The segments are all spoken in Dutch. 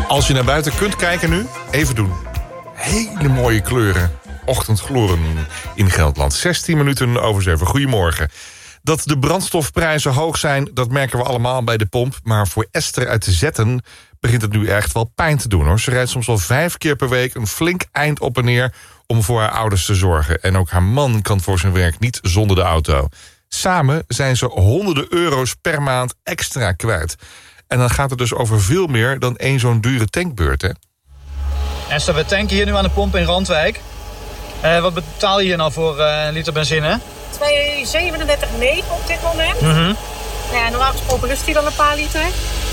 Als je naar buiten kunt kijken nu, even doen. Hele mooie kleuren. Ochtendgloren in Gelderland. 16 minuten over 7. Goedemorgen. Dat de brandstofprijzen hoog zijn, dat merken we allemaal bij de pomp. Maar voor Esther uit de Zetten begint het nu echt wel pijn te doen, hoor. Ze rijdt soms wel 5 keer per week een flink eind op en neer om voor haar ouders te zorgen. En ook haar man kan voor zijn werk niet zonder de auto. Samen zijn ze honderden euro's per maand extra kwijt. En dan gaat het dus over veel meer dan één zo'n dure tankbeurt, hè? Esther, we tanken hier nu aan de pomp in Randwijk. Wat betaal je hier nou voor een liter benzine? 2,37,9 op dit moment. Mm-hmm. Ja, normaal gesproken lust hij dan een paar liter.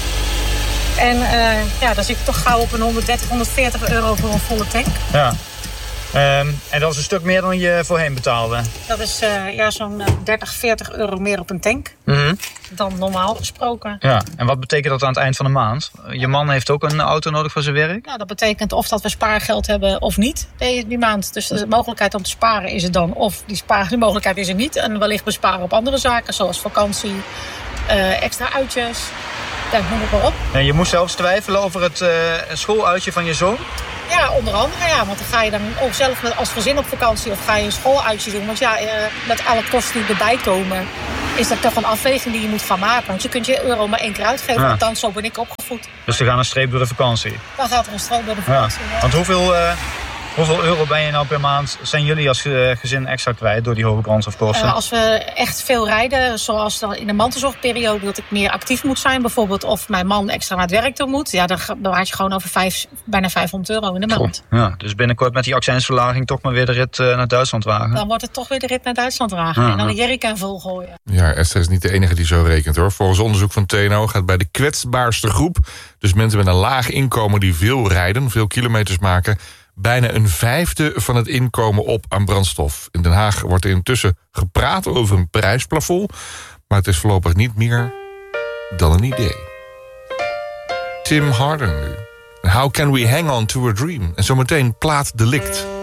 En dan zit je toch gauw op een 130, 140 euro voor een volle tank. Ja. En dat is een stuk meer dan je voorheen betaalde. Dat is zo'n 30, 40 euro meer op een tank. Mm-hmm. Dan normaal gesproken. Ja. En wat betekent dat aan het eind van de maand? Je man heeft ook een auto nodig voor zijn werk? Nou, dat betekent of dat we spaargeld hebben of niet die maand. Dus de mogelijkheid om te sparen is er dan. Of die mogelijkheid is er niet. En wellicht besparen op andere zaken, zoals vakantie, extra uitjes. Ja, noem het maar op. En je moest zelfs twijfelen over het schooluitje van je zoon? Ja, onder andere, ja. Want dan ga je dan ook zelf als gezin op vakantie of ga je een schooluitje doen. Want ja, met alle kosten die erbij komen, is dat toch een afweging die je moet gaan maken. Want je kunt je euro maar 1 keer uitgeven, Ja. want dan zo ben ik opgevoed. Dus er gaat een streep door de vakantie? Dan gaat er een streep door de vakantie. Ja. Ja. Want hoeveel euro ben je nou per maand, zijn jullie als gezin extra kwijt door die hoge brandstofkosten? Als we echt veel rijden, zoals dan in de mantelzorgperiode dat ik meer actief moet zijn bijvoorbeeld, of mijn man extra naar het werk toe moet, ja, dan praat je gewoon over bijna 500 euro in de maand. Ja, dus binnenkort met die accijnsverlaging toch maar weer de rit naar Duitsland wagen. Dan wordt het toch weer de rit naar Duitsland wagen en dan de jerrycan volgooien. Ja, Esther is niet de enige die zo rekent, hoor. Volgens onderzoek van TNO gaat bij de kwetsbaarste groep, dus mensen met een laag inkomen die veel rijden, veel kilometers maken, bijna 1/5 van het inkomen op aan brandstof. In Den Haag wordt er intussen gepraat over een prijsplafond, maar het is voorlopig niet meer dan een idee. Tim Harden nu. How can we hang on to a dream? En zometeen Plaat Delict.